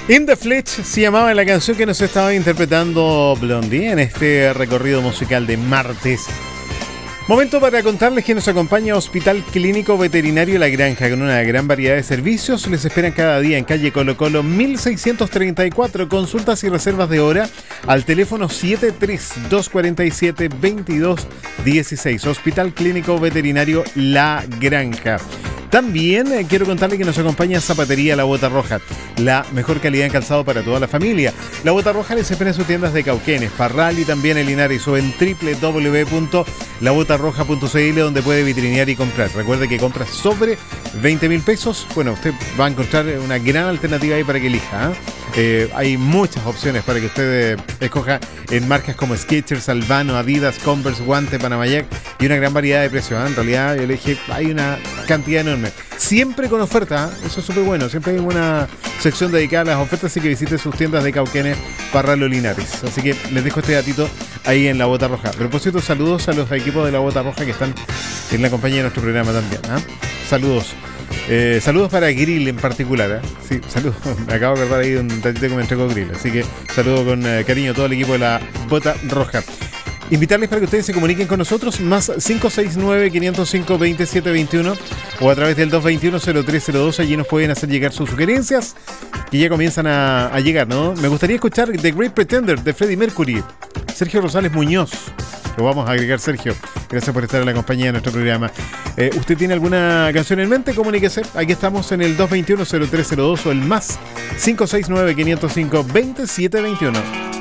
In the Flesh se llamaba la canción que nos estaba interpretando Blondie en este recorrido musical de martes. Momento para contarles que nos acompaña Hospital Clínico Veterinario La Granja, con una gran variedad de servicios. Les esperan cada día en calle Colo Colo 1634. Consultas y reservas de hora al teléfono 73247-2216. Hospital Clínico Veterinario La Granja. También quiero contarles que nos acompaña Zapatería La Bota Roja, la mejor calidad en calzado para toda la familia. La Bota Roja les espera en sus tiendas de Cauquenes, Parral y también en Linares, o en www.labotarroja.cl, donde puede vitrinear y comprar. Recuerde que compras sobre 20.000 pesos, bueno, usted va a encontrar una gran alternativa ahí para que elija, hay muchas opciones para que usted escoja en marcas como Skechers, Albano, Adidas, Converse, Guante, Panamayac y una gran variedad de precios. En realidad yo le dije, hay una cantidad enorme. Siempre con oferta, eso es súper bueno. Siempre hay una sección dedicada a las ofertas, así que visite sus tiendas de Cauquenes, Parral o Linares. Así que les dejo este datito ahí en La Bota Roja. A propósito, saludos a los equipos de La Bota Roja que están en la compañía de nuestro programa también. Saludos. Saludos para Grill en particular. Sí, saludos. Me acabo de acordar ahí un ratito que me entregó Grill. Así que saludo con cariño a todo el equipo de La Bota Roja. Invitarles para que ustedes se comuniquen con nosotros, más 569-505-2721 o a través del 221-0302. Allí nos pueden hacer llegar sus sugerencias que ya comienzan a llegar, ¿no? Me gustaría escuchar The Great Pretender de Freddie Mercury. Sergio Rosales Muñoz. Lo vamos a agregar, Sergio. Gracias por estar en la compañía de nuestro programa. ¿Usted tiene alguna canción en mente? Comuníquese. Aquí estamos en el 221-0302 o el más 569-505-2721.